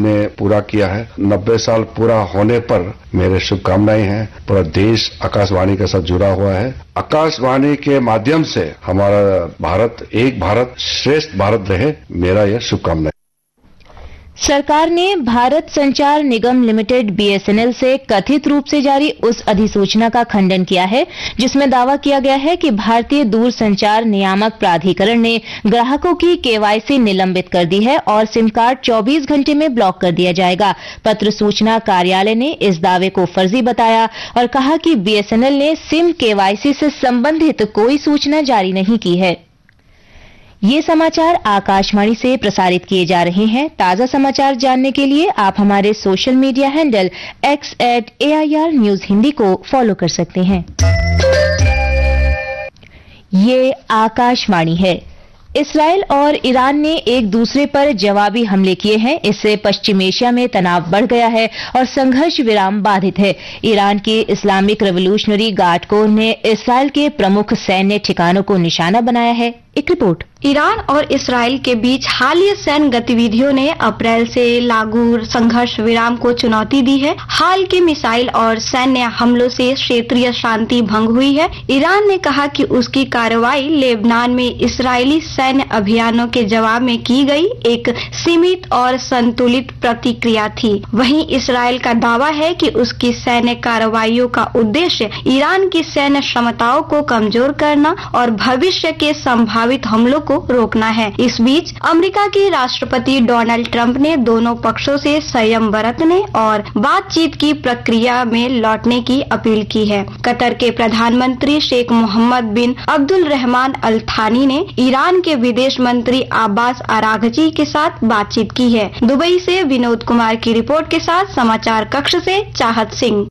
ने पूरा किया है। 90 साल पूरा होने पर मेरे शुभकामनाएं हैं। पूरा देश आकाशवाणी के साथ जुड़ा हुआ है। आकाशवाणी के माध्यम से हमारा भारत एक भारत श्रेष्ठ भारत रहे, मेरा यह शुभकामना है। सरकार ने भारत संचार निगम लिमिटेड बीएसएनएल से कथित रूप से जारी उस अधिसूचना का खंडन किया है जिसमें दावा किया गया है कि भारतीय दूरसंचार नियामक प्राधिकरण ने ग्राहकों की केवाईसी निलंबित कर दी है और सिम कार्ड 24 घंटे में ब्लॉक कर दिया जाएगा। पत्र सूचना कार्यालय ने इस दावे को फर्जी बताया और कहा कि बीएसएनएल ने सिम केवाईसी से संबंधित कोई सूचना जारी नहीं की है। ये समाचार आकाशवाणी से प्रसारित किए जा रहे हैं। ताजा समाचार जानने के लिए आप हमारे social media handle x@AIR news Hindi को फॉलो कर सकते हैं। ये आकाशवाणी है। इसराइल और ईरान ने एक दूसरे पर जवाबी हमले किए हैं। इससे पश्चिम एशिया में तनाव बढ़ गया है और संघर्ष विराम बाधित है। ईरान के इस्लामिक रेवोल्यूशनरी गार्ड कोर ने इसराइल के प्रमुख सैन्य ठिकानों को निशाना बनाया है। एक रिपोर्ट। ईरान और इसराइल के बीच हालिया सैन्य गतिविधियों ने अप्रैल से लागू संघर्ष विराम को चुनौती दी है। हाल के मिसाइल और सैन्य हमलों से क्षेत्रीय शांति भंग हुई है। ईरान ने कहा कि उसकी कार्रवाई लेबनान में इसराइली सैन्य अभियानों के जवाब में की गई एक सीमित और संतुलित प्रतिक्रिया थी। वहीं इसराइल का दावा है कि उसकी सैन्य कार्रवाइयों का उद्देश्य ईरान की सैन्य क्षमताओं को कमजोर करना और भविष्य के संभावित हमलों को रोकना है। इस बीच अमेरिका के राष्ट्रपति डोनाल्ड ट्रंप ने दोनों पक्षों से संयम बरतने और बातचीत की प्रक्रिया में लौटने की अपील की है। कतर के प्रधानमंत्री शेख मोहम्मद बिन अब्दुल रहमान अल थानी ने ईरान के विदेश मंत्री अब्बास अरागची के साथ बातचीत की है। दुबई से विनोद कुमार की रिपोर्ट के साथ समाचार कक्ष से चाहत सिंह।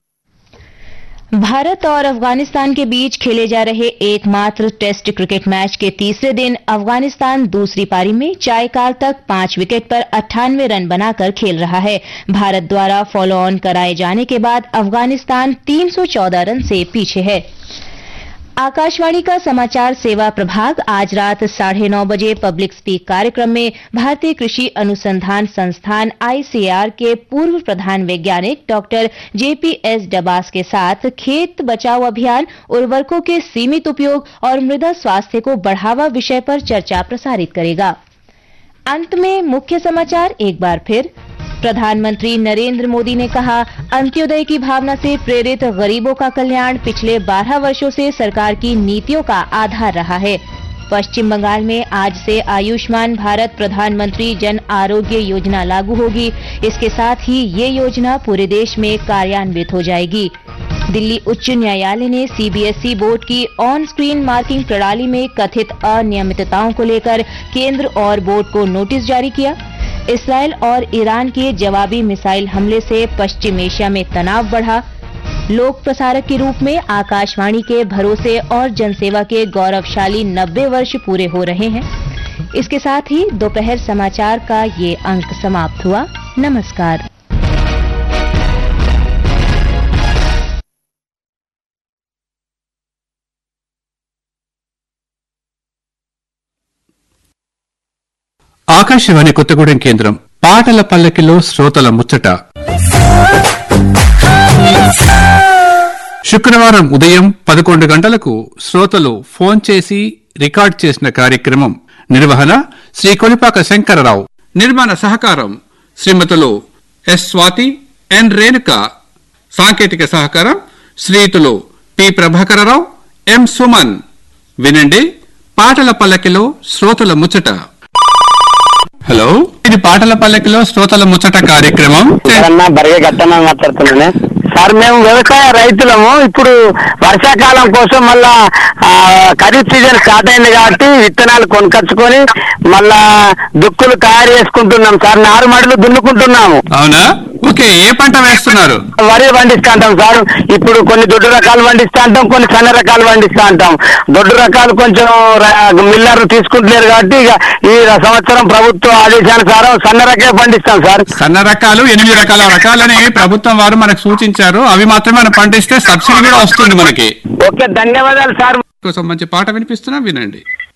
भारत और अफगानिस्तान के बीच खेले जा रहे एकमात्र टेस्ट क्रिकेट मैच के तीसरे दिन अफगानिस्तान दूसरी पारी में 4 काल तक 5 विकेट पर 98 रन बनाकर खेल रहा है। भारत द्वारा फॉलो ऑन कराए जाने के बाद अफगानिस्तान 314 रन से पीछे है। आकाशवाणी का समाचार सेवा प्रभाग आज रात 9:30 बजे पब्लिक स्पीक कार्यक्रम में भारतीय कृषि अनुसंधान संस्थान आईसीएआर के पूर्व प्रधान वैज्ञानिक डॉक्टर जेपीएस डबास के साथ खेत बचाओ अभियान, उर्वरकों के सीमित उपयोग और मृदा स्वास्थ्य को बढ़ावा विषय पर चर्चा प्रसारित करेगा। अंत में मुख्य समाचार एक बार फिर। प्रधानमंत्री नरेंद्र मोदी ने कहा, अंत्योदय की भावना से प्रेरित गरीबों का कल्याण पिछले 12 वर्षों से सरकार की नीतियों का आधार रहा है। पश्चिम बंगाल में आज से आयुष्मान भारत प्रधानमंत्री जन आरोग्य योजना लागू होगी। इसके साथ ही ये योजना पूरे देश में कार्यान्वित हो जाएगी। दिल्ली उच्च न्यायालय ने सीबीएसई बोर्ड की ऑन स्क्रीन मार्किंग प्रणाली में कथित अनियमितताओं को लेकर केंद्र और बोर्ड को नोटिस जारी किया। इसराइल और ईरान के जवाबी मिसाइल हमले से पश्चिम एशिया में तनाव बढ़ा। लोक प्रसारक के रूप में आकाशवाणी के भरोसे और जनसेवा के गौरवशाली 90 वर्ष पूरे हो रहे हैं। इसके साथ ही दोपहर समाचार का ये अंक समाप्त हुआ। नमस्कार। ఆకాశవాణి కొత్తగూడెం కేంద్రం పాటల పల్లకిలో శ్రోతల ముచ్చట. శుక్రవారం ఉదయం 11 గంటలకు శ్రోతలు ఫోన్ చేసి రికార్డ్ చేసిన కార్యక్రమం. నిర్వహణ శ్రీ కొలిపాక శంకరరావు. నిర్మాణ సహకారం శ్రీమతులు ఎస్ స్వాతి, ఎన్ రేణుక. సాంకేతిక సహకారం శ్రీయుతులు పి ప్రభాకరరావు, ఎం సుమన్. వినండి పాటల పల్లకిలో శ్రోతల ముచ్చట. హలో, ఇది పాటల పల్లకిలో శ్రోతల ముచ్చట కార్యక్రమం. బరిగే గట్టన మాట్లాడుతున్నాను సార్. మేము వ్యవసాయ రైతులము. ఇప్పుడు వర్షాకాలం కోసం మళ్ళా ఖరీఫ్ సీజన్ స్టార్ట్ అయింది కాబట్టి విత్తనాలు కొనుకొచ్చుకొని మళ్ళా దుక్కులు తయారు చేసుకుంటున్నాం సార్. నారుమడులు దున్నుకుంటున్నాము. అవునా? ఓకే. ఏ పంట వేస్తున్నారు? వరి పండిస్తా అంటాం సార్. ఇప్పుడు కొన్ని దొడ్డు రకాలు పండిస్తా అంటాం, కొన్ని సన్న రకాలు పండిస్తా అంటాం. దొడ్డు రకాలు కొంచెం మిల్లర్లు తీసుకుంటున్నారు కాబట్టి ఇక ఈ సంవత్సరం ప్రభుత్వ ఆదేశానుసారం సన్న రకాలే పండిస్తాం సార్. సన్న రకాలు 8 రకాల రకాలని ప్రభుత్వం వారు మనకు సూచించారు. అవి మాత్రమే మనం పండిస్తే సబ్సిడీ కూడా వస్తుంది మనకి. ఓకే, ధన్యవాదాలు సార్. కోసం మంచి పాట వినిపిస్తున్నా, వినండి.